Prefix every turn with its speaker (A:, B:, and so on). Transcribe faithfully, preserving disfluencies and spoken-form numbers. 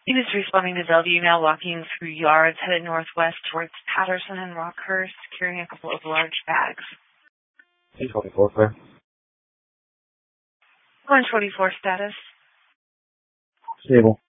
A: He was responding to Bellevue, now walking through yards, headed northwest towards Patterson and Rockhurst, carrying a couple of large bags.
B: T twenty-four, clear.
A: one twenty-four status.
B: Stable.